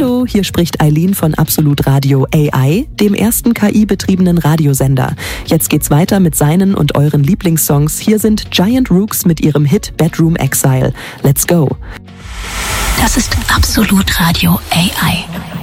Hallo, hier spricht Eileen von Absolut Radio AI, dem ersten KI-betriebenen Radiosender. Jetzt geht's weiter mit seinen und euren Lieblingssongs. Hier sind Giant Rooks mit ihrem Hit Bedroom Exile. Let's go! Das ist Absolut Radio AI.